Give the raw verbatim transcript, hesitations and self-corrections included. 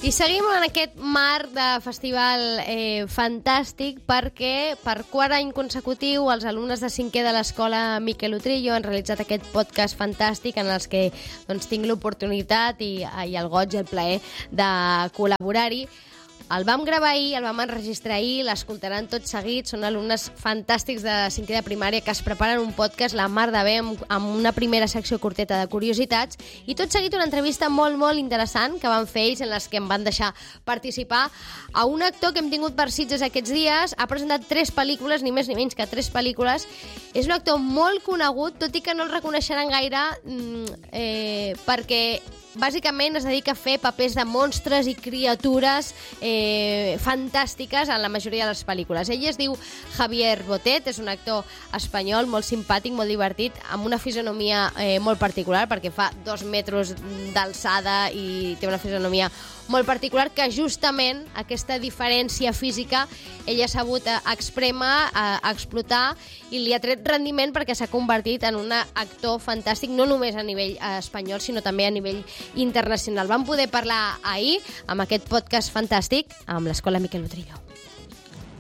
I seguim en aquest marc de festival eh, fantàstic perquè per quart any consecutiu els alumnes de cinquè de l'escola Miquel Utrillo han realitzat aquest podcast fantàstic en els que doncs, tinc l'oportunitat i, i el goig i el plaer de col·laborar-hi. El vam gravar ahir, el vam enregistrar ahir, l'escoltaran tot seguit. Són alumnes fantàstics de cinquè de primària que es preparen un podcast, la mar de bé, amb, amb una primera secció curteta de curiositats i tot seguit una entrevista molt, molt interessant que van fer ells, en les que em van deixar participar a un actor que hem tingut per Sitges aquests dies. Ha presentat tres pel·lícules, ni més ni menys que tres pel·lícules. És un actor molt conegut, tot i que no el reconeixeran gaire eh, perquè bàsicament es dedica a fer papers de monstres i criatures eh, fantàstiques en la majoria de les pel·lícules. Ell es diu Javier Botet, és un actor espanyol molt simpàtic, molt divertit, amb una fisonomia eh, molt particular, perquè fa dos metres d'alçada i té una fisonomia molt particular, que justament aquesta diferència física ell ha sabut exprema, a, a explotar, i li ha tret rendiment perquè s'ha convertit en un actor fantàstic, no només a nivell espanyol, sinó també a nivell internacional. Vam poder parlar ahir amb aquest podcast fantàstic amb l'Escola Miquel Utrillo.